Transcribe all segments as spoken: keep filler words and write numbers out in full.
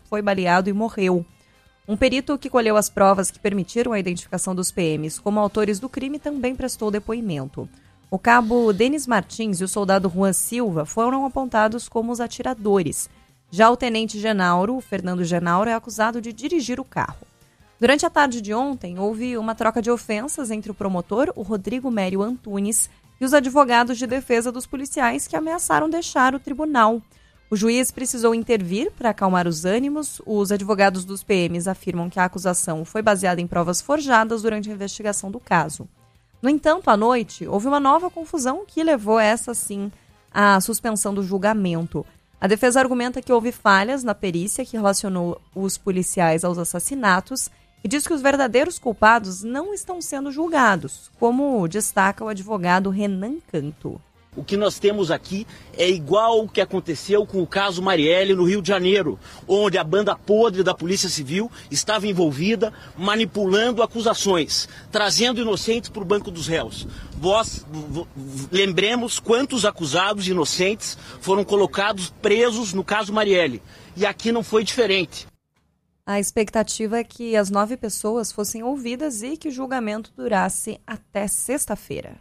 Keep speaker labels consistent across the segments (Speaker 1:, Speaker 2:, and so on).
Speaker 1: foi baleado e morreu. Um perito que colheu as provas que permitiram a identificação dos P Ms como autores do crime também prestou depoimento. O cabo Denis Martins e o soldado Juan Silva foram apontados como os atiradores. Já o tenente Genauro, Fernando Genauro, é acusado de dirigir o carro. Durante a tarde de ontem, houve uma troca de ofensas entre o promotor, o Rodrigo Mério Antunes, e os advogados de defesa dos policiais que ameaçaram deixar o tribunal. O juiz precisou intervir para acalmar os ânimos. Os advogados dos P Ms afirmam que a acusação foi baseada em provas forjadas durante a investigação do caso. No entanto, à noite, houve uma nova confusão que levou essa, sim, à suspensão do julgamento. A defesa argumenta que houve falhas na perícia que relacionou os policiais aos assassinatos e diz que os verdadeiros culpados não estão sendo julgados, como destaca o advogado Renan Canto.
Speaker 2: O que nós temos aqui é igual ao que aconteceu com o caso Marielle no Rio de Janeiro, onde a banda podre da Polícia Civil estava envolvida, manipulando acusações, trazendo inocentes para o banco dos réus. Vós lembremos quantos acusados inocentes foram colocados presos no caso Marielle. E aqui não foi diferente.
Speaker 1: A expectativa é que as nove pessoas fossem ouvidas e que o julgamento durasse até sexta-feira.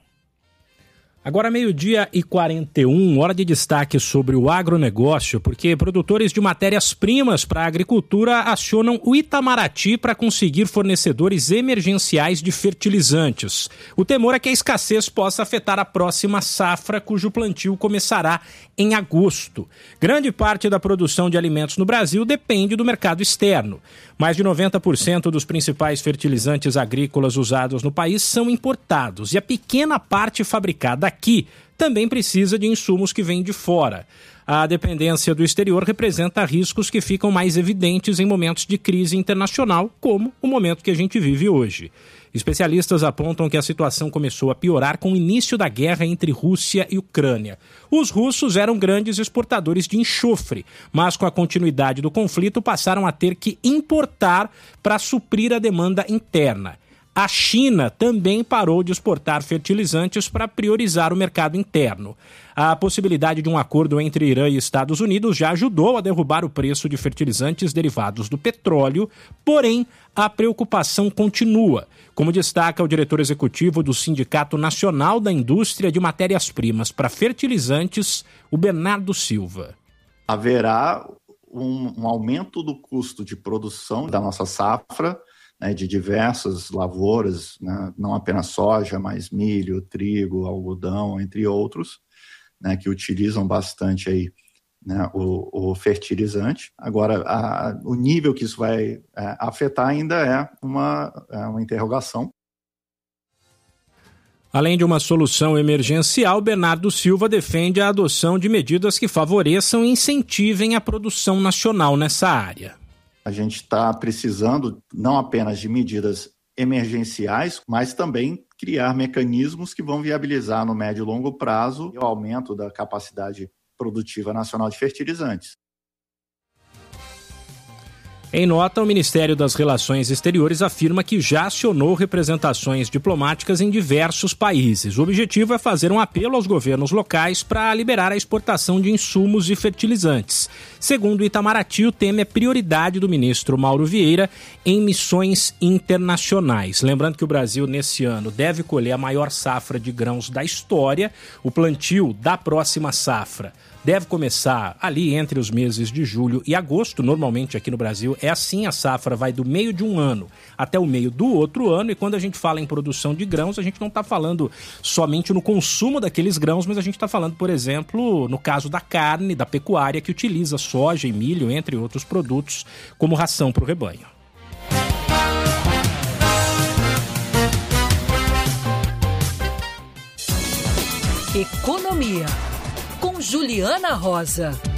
Speaker 3: Agora meio-dia e quarenta e um, hora de destaque sobre o agronegócio, porque produtores de matérias-primas para a agricultura acionam o Itamaraty para conseguir fornecedores emergenciais de fertilizantes. O temor é que a escassez possa afetar a próxima safra, cujo plantio começará em agosto. Grande parte da produção de alimentos no Brasil depende do mercado externo. Mais de noventa por cento dos principais fertilizantes agrícolas usados no país são importados e a pequena parte fabricada aqui também precisa de insumos que vêm de fora. A dependência do exterior representa riscos que ficam mais evidentes em momentos de crise internacional, como o momento que a gente vive hoje. Especialistas apontam que a situação começou a piorar com o início da guerra entre Rússia e Ucrânia. Os russos eram grandes exportadores de enxofre, mas com a continuidade do conflito passaram a ter que importar para suprir a demanda interna. A China também parou de exportar fertilizantes para priorizar o mercado interno. A possibilidade de um acordo entre Irã e Estados Unidos já ajudou a derrubar o preço de fertilizantes derivados do petróleo, porém a preocupação continua, como destaca o diretor executivo do Sindicato Nacional da Indústria de Matérias-Primas para Fertilizantes, o Bernardo Silva.
Speaker 4: Haverá um, um aumento do custo de produção da nossa safra, né, de diversas lavouras, né, não apenas soja, mas milho, trigo, algodão, entre outros, né, que utilizam bastante aí, né, o, o fertilizante. Agora, a, o nível que isso vai é, afetar ainda é uma, é uma interrogação.
Speaker 3: Além de uma solução emergencial, Bernardo Silva defende a adoção de medidas que favoreçam e incentivem a produção nacional nessa área.
Speaker 4: A gente está precisando não apenas de medidas emergenciais, mas também criar mecanismos que vão viabilizar no médio e longo prazo o aumento da capacidade produtiva nacional de fertilizantes.
Speaker 3: Em nota, o Ministério das Relações Exteriores afirma que já acionou representações diplomáticas em diversos países. O objetivo é fazer um apelo aos governos locais para liberar a exportação de insumos e fertilizantes. Segundo o Itamaraty, o tema é prioridade do ministro Mauro Vieira em missões internacionais. Lembrando que o Brasil, nesse ano, deve colher a maior safra de grãos da história. O plantio da próxima safra deve começar ali entre os meses de julho e agosto. Normalmente aqui no Brasil é assim, a safra vai do meio de um ano até o meio do outro ano, e quando a gente fala em produção de grãos, a gente não está falando somente no consumo daqueles grãos, mas a gente está falando, por exemplo, no caso da carne, da pecuária, que utiliza soja e milho, entre outros produtos, como ração para o rebanho.
Speaker 5: Economia, com Juliana Rosa.